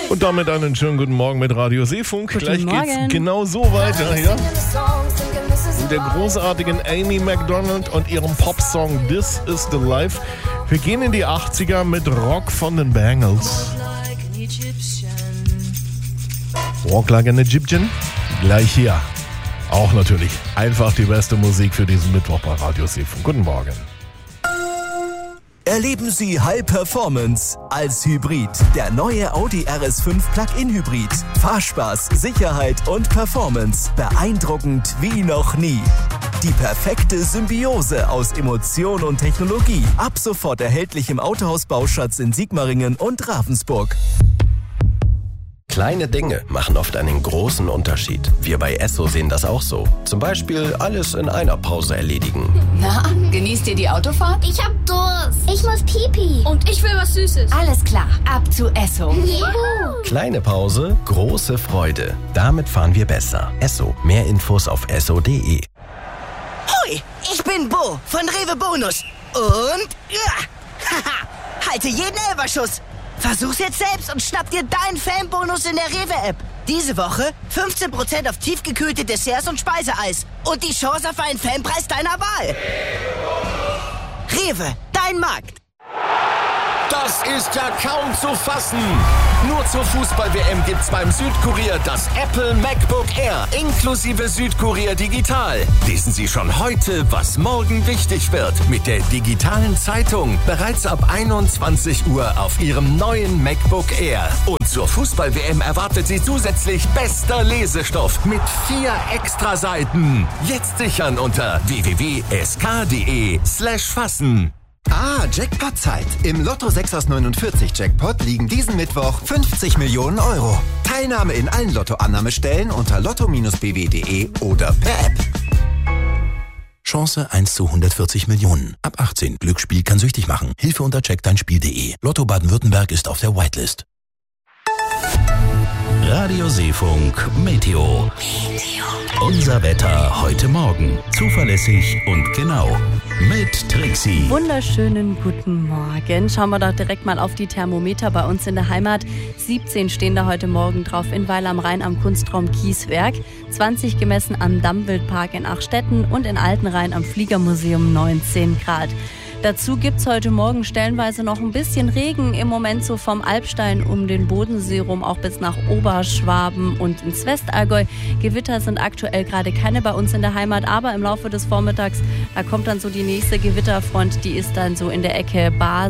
Und damit einen schönen guten Morgen mit Radio Seefunk. Guten Gleich Morgen. geht's genau so weiter hier. Mit der großartigen Amy Macdonald und ihrem Popsong This Is The Life. Wir gehen in die 80er mit Rock von den Bangles. Walk Like an Egyptian? Gleich hier. Auch natürlich einfach die beste Musik für diesen Mittwoch bei Radio Seefunk. Guten Morgen. Erleben Sie High Performance als Hybrid. Der neue Audi RS5 Plug-in Hybrid. Fahrspaß, Sicherheit und Performance. Beeindruckend wie noch nie. Die perfekte Symbiose aus Emotion und Technologie. Ab sofort erhältlich im Autohaus Bauschatz in Sigmaringen und Ravensburg. Kleine Dinge machen oft einen großen Unterschied. Wir bei Esso sehen das auch so. Zum Beispiel alles in einer Pause erledigen. Na, genießt ihr die Autofahrt? Ich hab Durst. Ich muss Pipi. Und ich will was Süßes. Alles klar, ab zu Esso. Juhu. Kleine Pause, große Freude. Damit fahren wir besser. Esso. Mehr Infos auf esso.de. Hoi, ich bin Bo von Rewe Bonus. Und haha, halte jeden Elferschuss. Versuch's jetzt selbst und schnapp dir deinen Fanbonus in der Rewe-App. Diese Woche 15% auf tiefgekühlte Desserts und Speiseeis. Und die Chance auf einen Fanpreis deiner Wahl. Rewe, dein Markt. Das ist ja kaum zu fassen. Nur zur Fußball-WM gibt's beim Südkurier das Apple MacBook Air inklusive Südkurier Digital. Lesen Sie schon heute, was morgen wichtig wird. Mit der digitalen Zeitung bereits ab 21 Uhr auf Ihrem neuen MacBook Air. Und zur Fußball-WM erwartet Sie zusätzlich bester Lesestoff mit 4 Extraseiten. Jetzt sichern unter www.sk.de/fassen. Ah, Jackpot-Zeit. Im Lotto 6 aus 49 Jackpot liegen diesen Mittwoch 50 Millionen Euro. Teilnahme in allen Lottoannahmestellen unter lotto-bw.de oder per App. Chance 1 zu 140 Millionen. Ab 18. Glücksspiel kann süchtig machen. Hilfe unter checkdeinspiel.de. Lotto Baden-Württemberg ist auf der Whitelist. Radio Seefunk Meteo. Unser Wetter heute Morgen. Zuverlässig und genau. Mit Trixie. Wunderschönen guten Morgen. Schauen wir doch direkt mal auf die Thermometer bei uns in der Heimat. 17 stehen da heute Morgen drauf in Weil am Rhein am Kunstraum Kieswerk. 20 gemessen am Dammwildpark in Achstetten und in Altenrhein am Fliegermuseum 19 Grad. Dazu gibt's heute Morgen stellenweise noch ein bisschen Regen. Im Moment so vom Alpstein um den Bodensee rum, auch bis nach Oberschwaben und ins Westallgäu. Gewitter sind aktuell gerade keine bei uns in der Heimat, aber im Laufe des Vormittags, da kommt dann so die nächste Gewitterfront. Die ist dann so in der Ecke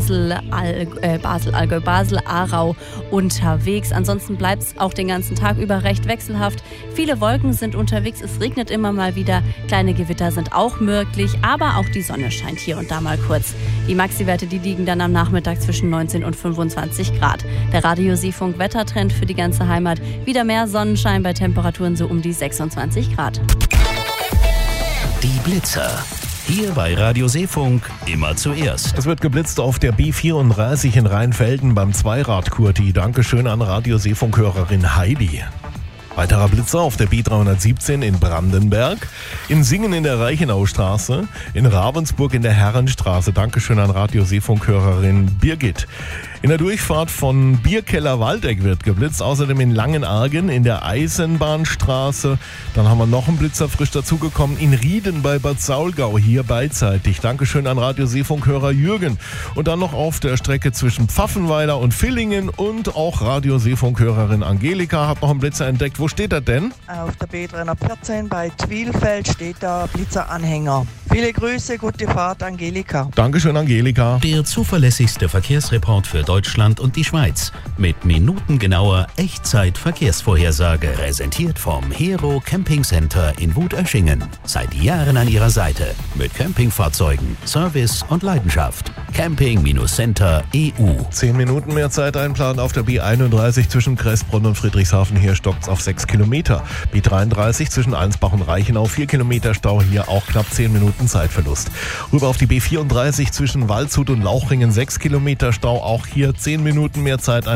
Basel-Aarau unterwegs. Ansonsten bleibt's auch den ganzen Tag über recht wechselhaft. Viele Wolken sind unterwegs, es regnet immer mal wieder. Kleine Gewitter sind auch möglich, aber auch die Sonne scheint hier und da mal kurz. Die Maxi-Werte, die liegen dann am Nachmittag zwischen 19 und 25 Grad. Der Radio Seefunk Wettertrend für die ganze Heimat. Wieder mehr Sonnenschein bei Temperaturen so um die 26 Grad. Die Blitzer. Hier bei Radio Seefunk immer zuerst. Es wird geblitzt auf der B34 in Rheinfelden beim Zweirad-Kurti. Dankeschön an Radio Seefunk-Hörerin Heidi. Weiterer Blitzer auf der B317 in Brandenberg, in Singen in der Reichenaustraße, in Ravensburg in der Herrenstraße. Dankeschön an Radio Seefunk-Hörerin Birgit. In der Durchfahrt von Bierkeller-Waldeck wird geblitzt, außerdem in Langenargen in der Eisenbahnstraße. Dann haben wir noch einen Blitzer frisch dazugekommen in Rieden bei Bad Saulgau, hier beidseitig. Dankeschön an Radio Seefunk-Hörer Jürgen. Und dann noch auf der Strecke zwischen Pfaffenweiler und Villingen und auch Radio Seefunk-Hörerin Angelika hat noch einen Blitzer entdeckt. Wo steht er denn? Auf der B314 bei Twilfeld steht da Blitzeranhänger. Viele Grüße, gute Fahrt, Angelika. Dankeschön, Angelika. Der zuverlässigste Verkehrsreport für Deutschland und die Schweiz. Mit minutengenauer Echtzeit-Verkehrsvorhersage. Präsentiert vom Hero Camping Center in Wutöschingen. Seit Jahren an ihrer Seite. Mit Campingfahrzeugen, Service und Leidenschaft. Camping-Center.eu. 10 Minuten mehr Zeit einplanen auf der B31 zwischen Kressbronn und Friedrichshafen. Hier stockt's auf 6 Kilometer. B33 zwischen Einsbach und Reichenau 4 Kilometer Stau. Hier auch knapp 10 Minuten Zeitverlust. Rüber auf die B34 zwischen Waldshut und Lauchringen 6 Kilometer Stau. Auch hier 10 Minuten mehr Zeit einplanen.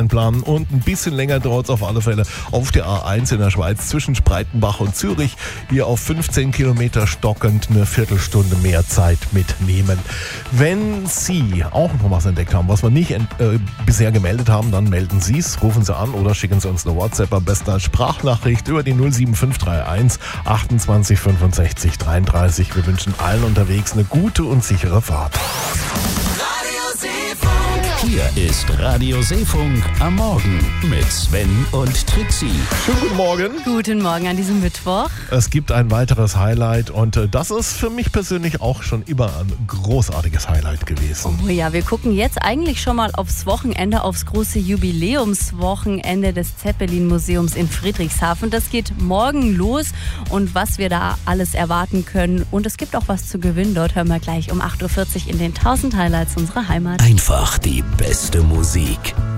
einplanen. Und ein bisschen länger dauert es auf alle Fälle auf der A1 in der Schweiz zwischen Spreitenbach und Zürich. Hier auf 15 Kilometer stockend eine Viertelstunde mehr Zeit mitnehmen. Wenn Sie auch noch was entdeckt haben, was wir nicht bisher gemeldet haben, dann melden Sie es, rufen Sie an oder schicken Sie uns eine WhatsApp, am besten als Sprachnachricht über die 07531 28 65 33. Wir wünschen allen unterwegs eine gute und sichere Fahrt. Hier ist Radio Seefunk am Morgen mit Sven und Trixie. Schönen guten Morgen. Guten Morgen an diesem Mittwoch. Es gibt ein weiteres Highlight und das ist für mich persönlich auch schon immer ein großartiges Highlight gewesen. Oh ja, wir gucken jetzt eigentlich schon mal aufs Wochenende, aufs große Jubiläumswochenende des Zeppelin-Museums in Friedrichshafen. Das geht morgen los und was wir da alles erwarten können. Und es gibt auch was zu gewinnen. Dort hören wir gleich um 8.40 Uhr in den 1000 Highlights unserer Heimat. Einfach die beste Musik.